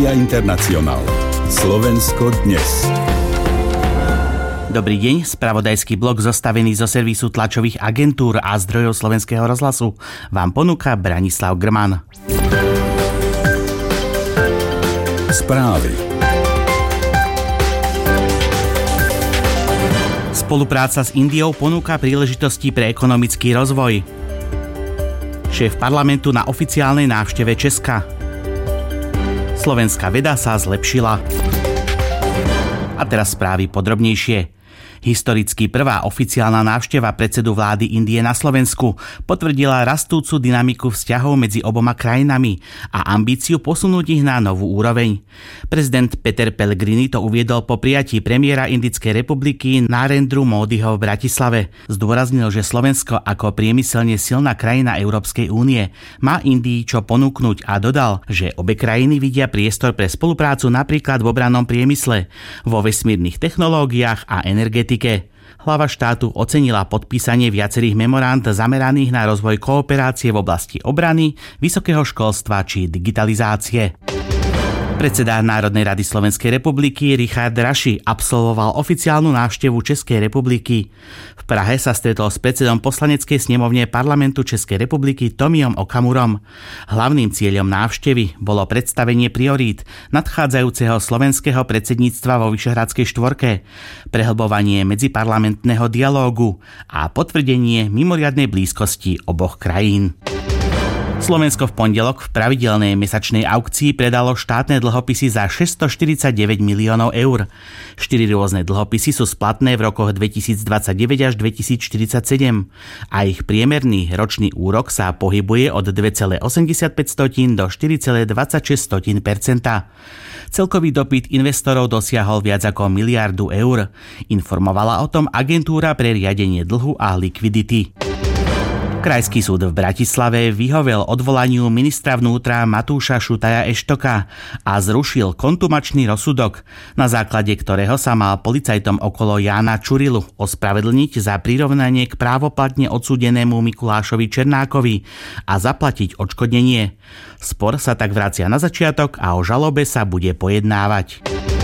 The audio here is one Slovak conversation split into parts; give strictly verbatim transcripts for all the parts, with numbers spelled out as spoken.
Media International. Slovensko dnes. Dobrý deň, spravodajský blok zostavený zo servisu tlačových agentúr a zdrojov Slovenského rozhlasu vám ponúka Branislav Grman. Správy. Spolupráca s Indiou ponúka príležitosti pre ekonomický rozvoj. Šéf parlamentu na oficiálnej návšteve Česka. Slovenská veda sa zlepšila. A teraz správy podrobnejšie. Historicky prvá oficiálna návšteva predsedu vlády Indie na Slovensku potvrdila rastúcu dynamiku vzťahov medzi oboma krajinami a ambíciu posunúť ich na novú úroveň. Prezident Peter Pellegrini to uviedol po prijatí premiéra Indickej republiky Narendru Módiho v Bratislave. Zdôraznil, že Slovensko ako priemyselne silná krajina Európskej únie má Indii čo ponúknuť a dodal, že obe krajiny vidia priestor pre spoluprácu napríklad v obrannom priemysle, vo vesmírnych technológiách a energetike. Hlava štátu ocenila podpísanie viacerých memorand zameraných na rozvoj kooperácie v oblasti obrany, vysokého školstva či digitalizácie. Predseda Národnej rady Slovenskej republiky Richard Raši absolvoval oficiálnu návštevu Českej republiky. V Prahe sa stretol s predsedom poslaneckej snemovne parlamentu Českej republiky Tomiom Okamurom. Hlavným cieľom návštevy bolo predstavenie priorít nadchádzajúceho slovenského predsedníctva vo Vyšehradskej štvorke, prehlbovanie medziparlamentného dialógu a potvrdenie mimoriadnej blízkosti oboch krajín. Slovensko v pondelok v pravidelnej mesačnej aukcii predalo štátne dlhopisy za šesťstoštyridsaťdeväť miliónov eur. Štyri rôzne dlhopisy sú splatné v rokoch dvetisícdvadsaťdeväť až dvetisícštyridsaťsedem a ich priemerný ročný úrok sa pohybuje od dva celé osemdesiatpäť do štyri celé dvadsaťšesť percenta. Celkový dopyt investorov dosiahol viac ako miliardu eur. Informovala o tom agentúra pre riadenie dlhu a likvidity. Krajský súd v Bratislave vyhovel odvolaniu ministra vnútra Matúša Šutaja Eštoka a zrušil kontumačný rozsudok, na základe ktorého sa mal policajtom okolo Jána Čurilu ospravedlniť za prirovnanie k právoplatne odsúdenému Mikulášovi Černákovi a zaplatiť odškodnenie. Spor sa tak vracia na začiatok a o žalobe sa bude pojednávať.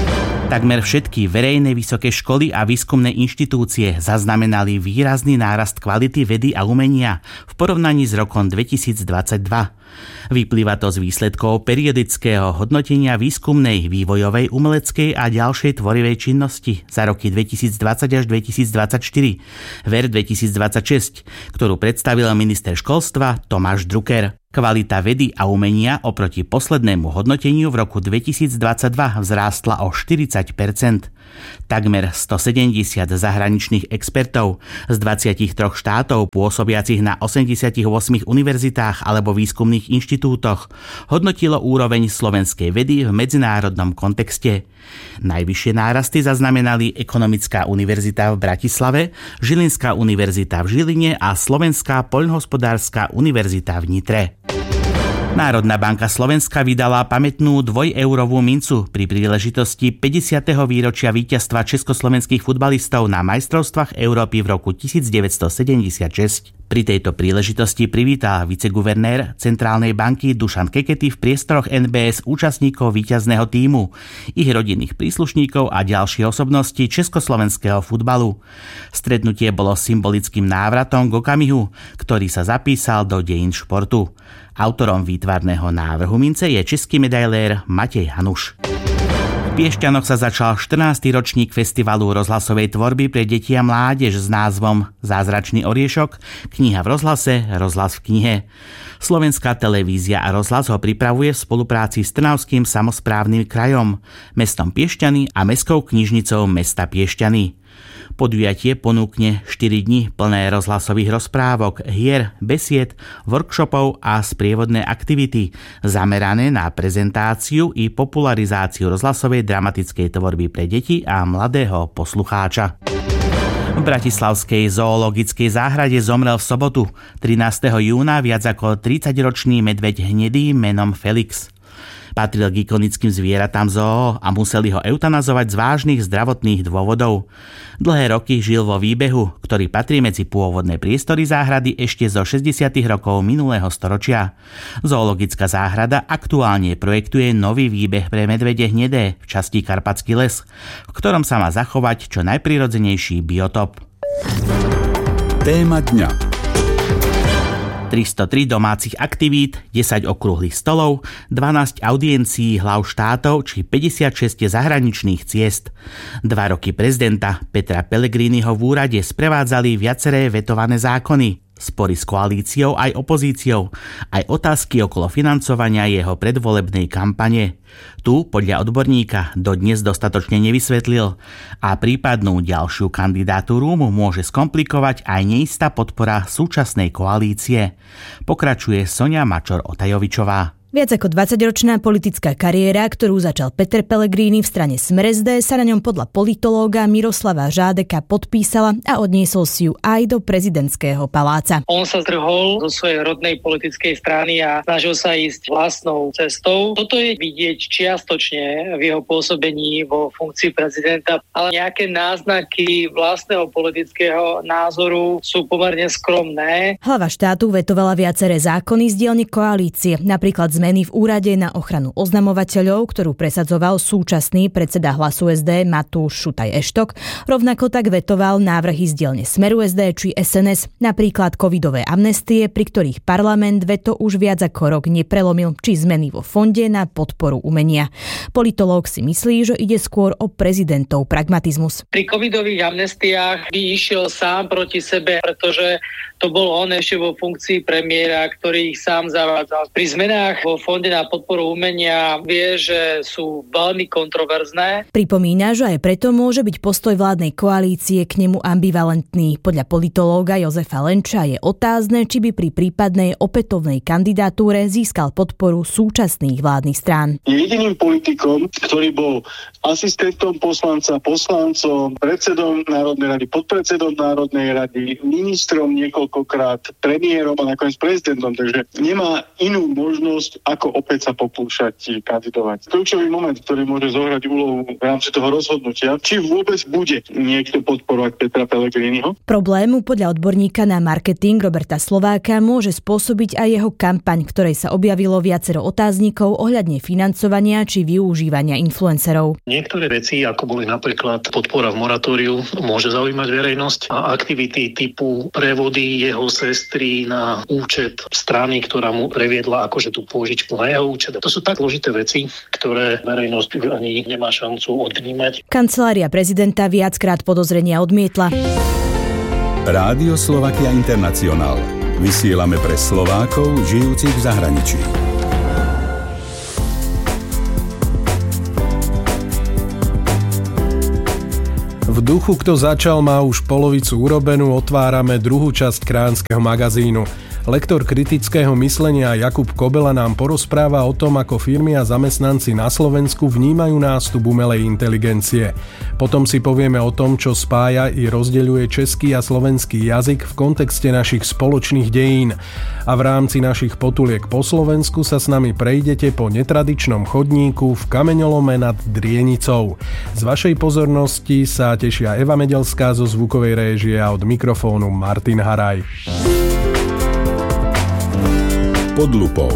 Takmer všetky verejné vysoké školy a výskumné inštitúcie zaznamenali výrazný nárast kvality vedy a umenia v porovnaní s rokom dvetisícdvadsaťdva. Vyplýva to z výsledkov periodického hodnotenia výskumnej, vývojovej, umeleckej a ďalšej tvorivej činnosti za roky dvetisícdvadsať až dvetisícdvadsaťštyri, ver dvetisícdvadsaťšesť, ktorú predstavil minister školstva Tomáš Drucker. Kvalita vedy a umenia oproti poslednému hodnoteniu v roku dvetisícdvadsaťdva vzrástla o štyridsať percent. Takmer stosedemdesiat zahraničných expertov z dvadsaťtri štátov pôsobiacich na osemdesiatosem univerzitách alebo výskumných inštitútoch hodnotilo úroveň slovenskej vedy v medzinárodnom kontexte. Najvyššie nárasty zaznamenali Ekonomická univerzita v Bratislave, Žilinská univerzita v Žiline a Slovenská poľnohospodárska univerzita v Nitre. Národná banka Slovenska vydala pamätnú dvojeurovú mincu pri príležitosti päťdesiateho výročia víťazstva československých futbalistov na majstrovstvách Európy v roku devätnásťsedemdesiatšesť. Pri tejto príležitosti privítal viceguvernér Centrálnej banky Dušan Kekety v priestoroch en bé es účastníkov víťazného tímu, ich rodinných príslušníkov a ďalšie osobnosti československého futbalu. Stretnutie bolo symbolickým návratom k okamihu, ktorý sa zapísal do dejín športu. Autorom výtvarného návrhu mince je český medailér Matej Hanuš. V Piešťanoch sa začal štrnásty ročník festivalu rozhlasovej tvorby pre deti a mládež s názvom Zázračný oriešok, kniha v rozhlase, rozhlas v knihe. Slovenská televízia a rozhlas ho pripravuje v spolupráci s Trnavským samosprávnym krajom, mestom Piešťany a mestskou knižnicou mesta Piešťany. Podujatie ponúkne štyri dni plné rozhlasových rozprávok, hier, besied, workshopov a sprievodné aktivity zamerané na prezentáciu i popularizáciu rozhlasovej dramatickej tvorby pre deti a mladého poslucháča. V bratislavskej zoologickej záhrade zomrel v sobotu, trinásteho júna, viac ako tridsaťročný medveď hnedý menom Felix. Patril k ikonickým zvieratám zoo a museli ho eutanazovať z vážnych zdravotných dôvodov. Dlhé roky žil vo výbehu, ktorý patrí medzi pôvodné priestory záhrady ešte zo šesťdesiatych rokov minulého storočia. Zoologická záhrada aktuálne projektuje nový výbeh pre medvede hnedé v časti Karpatský les, v ktorom sa má zachovať čo najprirodzenejší biotop. Téma dňa. tristotri domácich aktivít, desať okrúhlych stolov, dvanásť audiencií hlav štátov či päťdesiatšesť zahraničných ciest. Dva roky prezidenta Petra Pellegriniho v úrade sprevádzali viaceré vetované zákony. Spory s koalíciou aj opozíciou, aj otázky okolo financovania jeho predvolebnej kampane. Tu, podľa odborníka, dodnes dostatočne nevysvetlil a prípadnú ďalšiu kandidatúru mu môže skomplikovať aj neistá podpora súčasnej koalície. Pokračuje Soňa Mačor-Otajovičová. Viac ako dvadsaťročná politická kariéra, ktorú začal Peter Pellegrini v strane Smer es dé, sa na ňom podľa politológa Miroslava Žádeka podpísala a odniesol si ju aj do prezidentského paláca. On sa zdrhol zo svojej rodnej politickej strany a snažil sa ísť vlastnou cestou. Toto je vidieť čiastočne v jeho pôsobení vo funkcii prezidenta, ale nejaké náznaky vlastného politického názoru sú pomerne skromné. Hlava štátu vetovala viaceré zákony z dielne koalície, napríklad zmeny v úrade na ochranu oznamovateľov, ktorú presadzoval súčasný predseda Hlasu es dé Matúš Šutaj Eštok. Rovnako tak vetoval návrhy z dielne Smeru es dé či es en es, napríklad covidové amnestie, pri ktorých parlament veto už viac ako rok neprelomil, či zmeny vo fonde na podporu umenia. Politológ si myslí, že ide skôr o prezidentov pragmatizmus. Pri covidových amnestiách by išiel sám proti sebe, pretože to bol on ešte vo funkcii premiéra, ktorý ich sám zavádzal. Pri zmenách vo fonde na podporu umenia vie, že sú veľmi kontroverzné. Pripomína, že aj preto môže byť postoj vládnej koalície k nemu ambivalentný. Podľa politológa Jozefa Lenča je otázne, či by pri prípadnej opätovnej kandidatúre získal podporu súčasných vládnych strán. Je jediným politikom, ktorý bol asistentom poslanca, poslancom, predsedom Národnej rady, podpredsedom Národnej rady, ministrom niekoľkokrát, premiérom a nakoniec prezidentom, takže nemá inú možnosť, ako opäť sa pokúšať kandidovať. Kľúčový moment, ktorý môže zohrať úlohu v rámci toho rozhodnutia, či vôbec bude niekto podporovať Petra Pellegriniho. Problému podľa odborníka na marketing Roberta Slováka môže spôsobiť aj jeho kampaň, v ktorej sa objavilo viacero otáznikov ohľadne financovania či využívania influencerov. Niektoré veci, ako boli napríklad podpora v moratóriu, môže zaujímať verejnosť a aktivity typu prevody jeho sestry na účet strany, ktorá mu previedla akože tú pôžičku na jeho účet. To sú tak zložité veci, ktoré verejnosť ani nemá šancu odvnímať. Kancelária prezidenta viackrát podozrenia odmietla. Rádio Slovakia International. Vysielame pre Slovákov žijúcich v zahraničí. V duchu, kto začal, má už polovicu urobenú, otvárame druhú časť Kránskeho magazínu. Lektor kritického myslenia Jakub Kobela nám porozpráva o tom, ako firmy a zamestnanci na Slovensku vnímajú nástup umelej inteligencie. Potom si povieme o tom, čo spája i rozdeľuje český a slovenský jazyk v kontexte našich spoločných dejín. A v rámci našich potuliek po Slovensku sa s nami prejdete po netradičnom chodníku v kameňolome nad Drienicou. Z vašej pozornosti sa tešia Eva Medelská zo zvukovej réžie a od mikrofónu Martin Haraj. Pod lupou.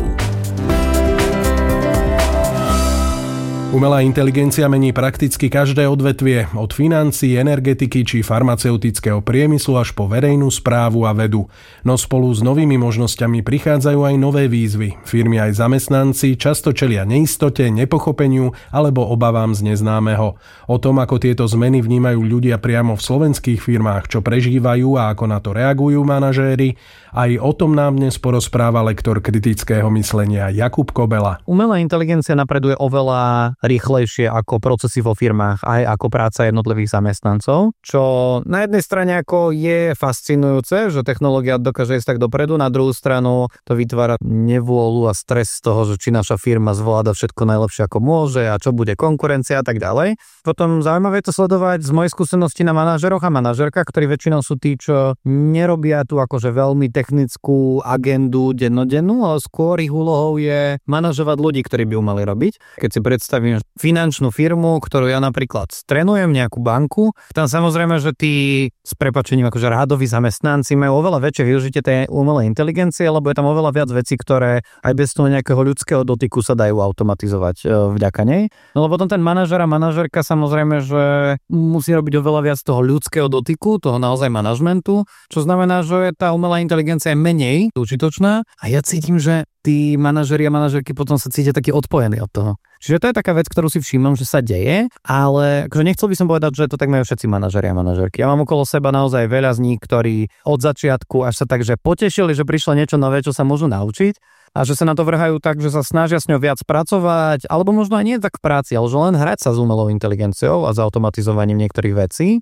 Umelá inteligencia mení prakticky každé odvetvie, od financií, energetiky či farmaceutického priemyslu až po verejnú správu a vedu. No spolu s novými možnosťami prichádzajú aj nové výzvy. Firmy aj zamestnanci často čelia neistote, nepochopeniu alebo obavám z neznámeho. O tom, ako tieto zmeny vnímajú ľudia priamo v slovenských firmách, čo prežívajú a ako na to reagujú manažéri, aj o tom nám dnes porozpráva lektor kritického myslenia Jakub Kobela. Umelá inteligencia napreduje oveľa rýchlejšie ako procesy vo firmách, aj ako práca jednotlivých zamestnancov, čo na jednej strane ako je fascinujúce, že technológia dokáže ísť tak dopredu, na druhú stranu to vytvára nevôľu a stres z toho, že či naša firma zvláda všetko najlepšie ako môže a čo bude konkurencia a tak ďalej. Potom zaujímavé je to sledovať z mojej skúsenosti na manažeroch a manažerkách, ktorí väčšinou sú tí, čo nerobia tu akože veľmi technickú agendu dennodennú, ale skôr ich úlohou je manažovať ľudí, ktorí by ju mali robiť. Keď si predstavím finančnú firmu, ktorú ja napríklad trénujem, nejakú banku, tam samozrejme, že tí s prepáčením akože rádoví zamestnanci majú oveľa väčšie využitie tej umelej inteligencie, lebo je tam oveľa viac vecí, ktoré aj bez toho nejakého ľudského dotyku sa dajú automatizovať vďaka nej. No lebo potom ten manažer a manažerka samozrejme, že musí robiť oveľa viac toho ľudského dotyku, toho naozaj manažmentu, čo znamená, že tá umelá inteligencia je menej užitočná a ja cítim, že tí manažeri a manažerky potom sa cítia takí odpojení od toho. Čiže to je taká vec, ktorú si všímam, že sa deje, ale akože nechcel by som povedať, že to tak majú všetci manažeri a manažerky. Ja mám okolo seba naozaj veľa z nich, ktorí od začiatku až sa takže potešili, že prišlo niečo nové, čo sa môžu naučiť. A že sa na to vrhajú tak, že sa snažia s ňou viac pracovať, alebo možno aj nie tak v práci, ale že len hrať sa s umelou inteligenciou a s automatizovaním niektorých vecí.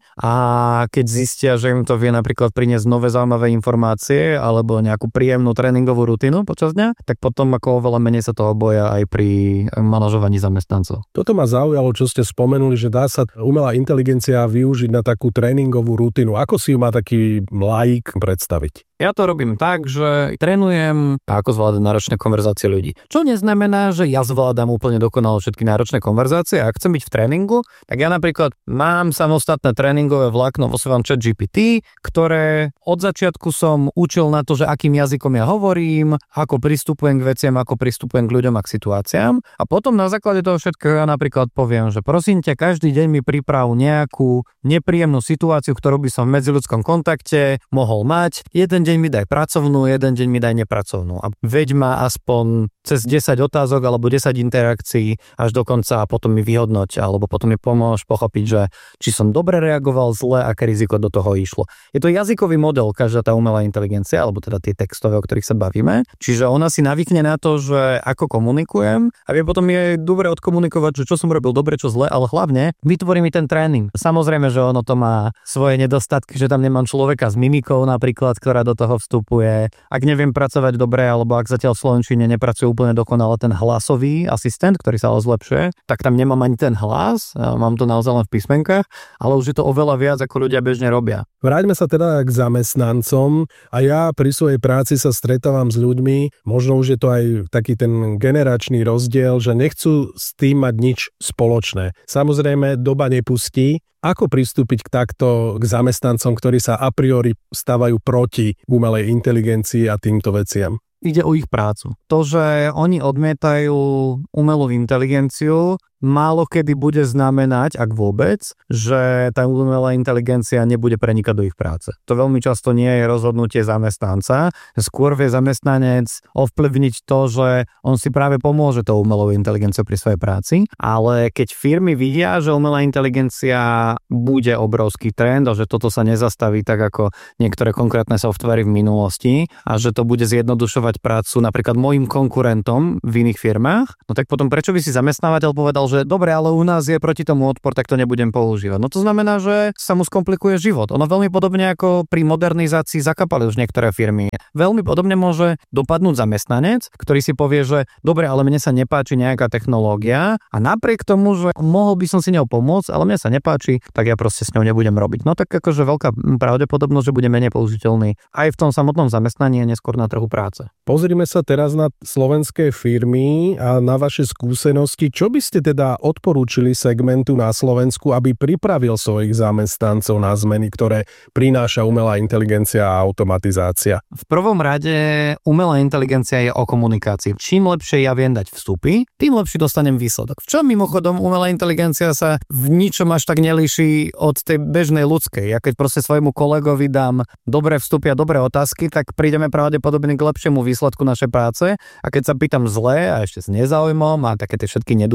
A keď zistia, že im to vie napríklad priniesť nové zaujímavé informácie alebo nejakú príjemnú tréningovú rutinu počas dňa, tak potom ako oveľa menej sa toho boja aj pri manažovaní zamestnancov. Toto ma zaujalo, čo ste spomenuli, že dá sa umelá inteligencia využiť na takú tréningovú rutinu. Ako si ju má taký laik predstaviť? Ja to robím tak, že trénujem, ako zvládať náročné konverzácie ľudí. Čo neznamená, že ja zvládam úplne dokonale všetky náročné konverzácie. Ak chcem byť v tréningu, tak ja napríklad mám samostatné tréningové vlákno vo svojom ChatGPT, ktoré od začiatku som učil na to, že akým jazykom ja hovorím, ako pristupujem k veciam, ako pristupujem k ľuďom a k situáciám. A potom na základe toho všetkého ja napríklad poviem, že prosím ťa, každý deň mi priprav nejakú nepríjemnú situáciu, ktorú by som v medziľudskom kontakte mohol mať. Jeden deň mi daj pracovnú, jeden deň mi daj nepracovnú. A veď ma aspoň cez desať otázok alebo desať interakcií až do konca a potom mi vyhodnoť alebo potom mi pomôž pochopiť, že či som dobre reagoval, zle, aké riziko do toho išlo. Je to jazykový model, každá tá umelá inteligencia, alebo teda tie textové, o ktorých sa bavíme. Čiže ona si navykne na to, že ako komunikujem a vie potom je dobre odkomunikovať, že čo som robil dobre, čo zle, ale hlavne vytvorí mi ten tréning. Samozrejme, že ono to má svoje nedostatky, že tam nemám človeka s mimikou napríklad, ktorá do toho vstupuje. Ak neviem pracovať dobre, alebo ak zatiaľ v slovenčine nepracuje úplne dokonale ten hlasový asistent, ktorý sa ale zlepšuje, tak tam nemám ani ten hlas, mám to naozaj len v písmenkách, ale už je to oveľa viac, ako ľudia bežne robia. Vráťme sa teda k zamestnancom a ja pri svojej práci sa stretávam s ľuďmi, možno už je to aj taký ten generačný rozdiel, že nechcú s tým mať nič spoločné. Samozrejme, doba nepustí. Ako pristúpiť k takto k zamestnancom, ktorí sa a priori stavajú proti umelej inteligencii a týmto veciam? Ide o ich prácu. To, že oni odmietajú umelú inteligenciu, málo kedy bude znamenať, ak vôbec, že tá umelá inteligencia nebude prenikať do ich práce. To veľmi často nie je rozhodnutie zamestnanca. Skôr vie zamestnanec ovplyvniť to, že on si práve pomôže tou umelou inteligenciou pri svojej práci, ale keď firmy vidia, že umelá inteligencia bude obrovský trend a že toto sa nezastaví tak ako niektoré konkrétne softvery v minulosti a že to bude zjednodušovať prácu napríklad mojim konkurentom v iných firmách, no tak potom prečo by si zamestnávateľ povedal, že dobre, ale u nás je proti tomu odpor, tak to nebudem používať. No to znamená, že sa mu skomplikuje život. Ono veľmi podobne ako pri modernizácii zakapali už niektoré firmy. Veľmi podobne môže dopadnúť zamestnanec, ktorý si povie, že dobre, ale mne sa nepáči nejaká technológia a napriek tomu, že mohol by som si ňou pomôcť, ale mne sa nepáči, tak ja proste s ňou nebudem robiť. No tak akože veľká pravdepodobnosť, že bude menej použiteľný aj v tom samotnom zamestnaní a neskôr na trhu práce. Pozrime sa teraz na slovenské firmy a na vaše skúsenosti. Čo by ste teda odporúčili segmentu na Slovensku, aby pripravil svojich zamestnancov na zmeny, ktoré prináša umelá inteligencia a automatizácia? V prvom rade umelá inteligencia je o komunikácii. Čím lepšie ja viem dať vstupy, tým lepšie dostanem výsledok. V čom mimochodom umelá inteligencia sa v ničom až tak nelíši od tej bežnej ľudskej. Ja keď proste svojmu kolegovi dám dobré vstupy a dobré otázky, tak prídeme pravdepodobne k lepšiemu výsledku našej práce. A keď sa pýtam zle a ešte s nezáujmom a také tie všetky neduhy, ktoré sa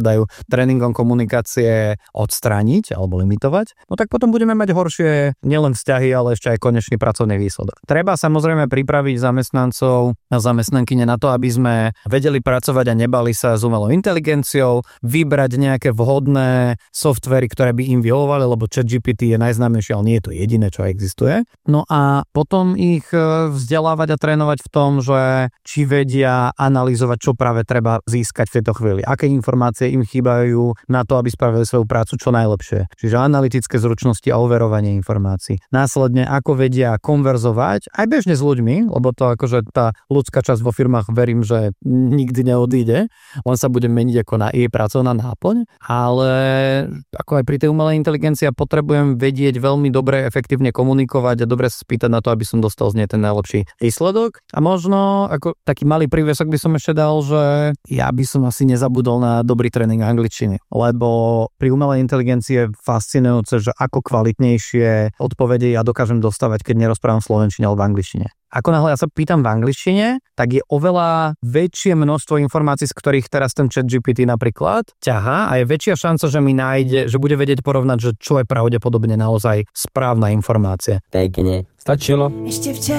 dajú tréningom komunikácie odstrániť alebo limitovať, no tak potom budeme mať horšie nielen vzťahy, ale ešte aj konečný pracovný výsledok. Treba samozrejme pripraviť zamestnancov a zamestnankyne na to, aby sme vedeli pracovať a nebali sa s umelou inteligenciou, vybrať nejaké vhodné softvery, ktoré by im vyhovovali, lebo ChatGPT je najznámejšie, ale nie je to jediné, čo existuje. No a potom ich vzdelávať a trénovať v tom, že či vedia analyzovať, čo práve treba získať v tejto chvíli. Aké informácie im chýbajú na to, aby spravili svoju prácu čo najlepšie. Čiže analytické zručnosti a overovanie informácií. Následne, ako vedia konverzovať aj bežne s ľuďmi, lebo to akože tá ľudská časť vo firmách verím, že nikdy neodíde, len sa bude meniť ako na jej pracovná náplň, ale ako aj pri tej umelej inteligencii potrebujem vedieť veľmi dobre, efektívne komunikovať a dobre sa spýtať na to, aby som dostal z nej ten najlepší výsledok. A možno ako taký malý prívesok by som ešte dal, že ja by som asi nezabudol na dobrý tréning angličtiny, lebo pri umelej inteligencii je fascinujúce, že ako kvalitnejšie odpovede ja dokážem dostávať, keď nerozprávam v slovenčine alebo v angličtine. Ako náhle ja sa pýtam v angličtine, tak je oveľa väčšie množstvo informácií, z ktorých teraz ten ChatGPT napríklad ťahá, a je väčšia šanca, že mi nájde, že bude vedieť porovnať, že čo je pravdepodobne naozaj správna informácia. Pekne. Stačilo. Ešte včera